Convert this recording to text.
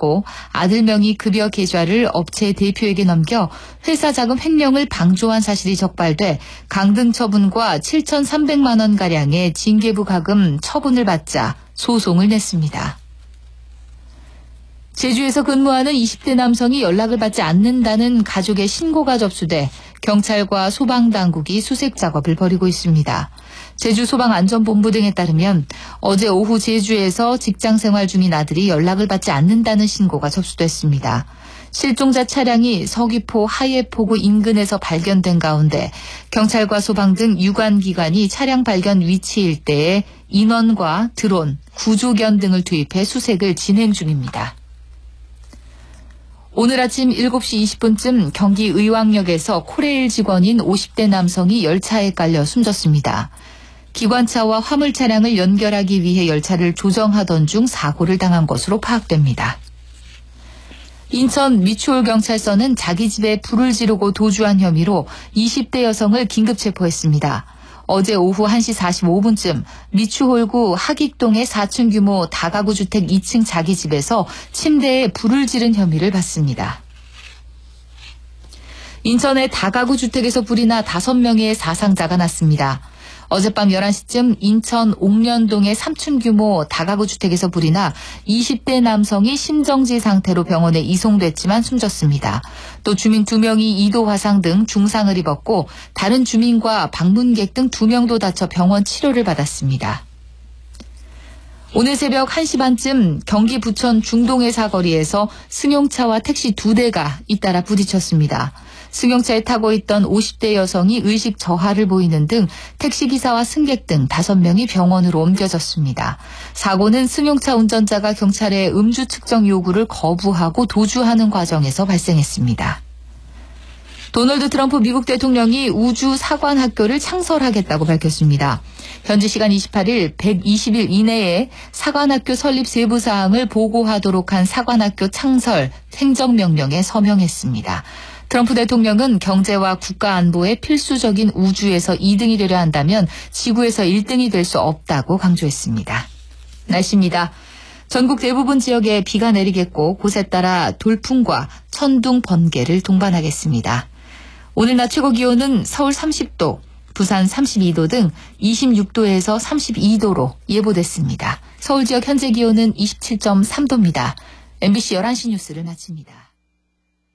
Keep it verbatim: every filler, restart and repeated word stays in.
신고하고 아들 명의 급여 계좌를 업체 대표에게 넘겨 회사 자금 횡령을 방조한 사실이 적발돼 강등 처분과 칠천삼백만 원가량의 징계부 가금 처분을 받자 소송을 냈습니다. 제주에서 근무하는 이십 대 남성이 연락을 받지 않는다는 가족의 신고가 접수돼 경찰과 소방당국이 수색 작업을 벌이고 있습니다. 제주소방안전본부 등에 따르면 어제 오후 제주에서 직장생활 중인 아들이 연락을 받지 않는다는 신고가 접수됐습니다. 실종자 차량이 서귀포 하예포구 인근에서 발견된 가운데 경찰과 소방 등 유관기관이 차량 발견 위치 일대에 인원과 드론, 구조견 등을 투입해 수색을 진행 중입니다. 오늘 아침 일곱 시 이십 분쯤 경기 의왕역에서 코레일 직원인 오십 대 남성이 열차에 깔려 숨졌습니다. 기관차와 화물 차량을 연결하기 위해 열차를 조정하던 중 사고를 당한 것으로 파악됩니다. 인천 미추홀경찰서는 자기 집에 불을 지르고 도주한 혐의로 이십 대 여성을 긴급 체포했습니다. 어제 오후 한 시 사십오 분쯤 미추홀구 하익동의 사 층 규모 다가구 주택 이 층 자기 집에서 침대에 불을 지른 혐의를 받습니다. 인천의 다가구 주택에서 불이 나 다섯 명의 사상자가 났습니다. 어젯밤 열한 시쯤 인천 옥년동의 삼 층 규모 다가구 주택에서 불이 나 이십 대 남성이 심정지 상태로 병원에 이송됐지만 숨졌습니다. 또 주민 두 명이 이도 화상 등 중상을 입었고 다른 주민과 방문객 등 두 명도 다쳐 병원 치료를 받았습니다. 오늘 새벽 한 시 반쯤 경기 부천 중동의 사거리에서 승용차와 택시 두 대가 잇따라 부딪혔습니다. 승용차에 타고 있던 오십 대 여성이 의식 저하를 보이는 등 택시기사와 승객 등 다섯 명이 병원으로 옮겨졌습니다. 사고는 승용차 운전자가 경찰의 음주 측정 요구를 거부하고 도주하는 과정에서 발생했습니다. 도널드 트럼프 미국 대통령이 우주 사관학교를 창설하겠다고 밝혔습니다. 현지 시간 이십팔 일 백이십 일 이내에 사관학교 설립 세부 사항을 보고하도록 한 사관학교 창설 행정명령에 서명했습니다. 트럼프 대통령은 경제와 국가 안보에 필수적인 우주에서 이 등이 되려 한다면 지구에서 일 등이 될 수 없다고 강조했습니다. 날씨입니다. 전국 대부분 지역에 비가 내리겠고 곳에 따라 돌풍과 천둥, 번개를 동반하겠습니다. 오늘 낮 최고 기온은 서울 삼십 도, 부산 삼십이 도 등 이십육 도에서 삼십이 도로 예보됐습니다. 서울 지역 현재 기온은 이십칠 점 삼 도입니다. 엠비씨 열한 시 뉴스를 마칩니다.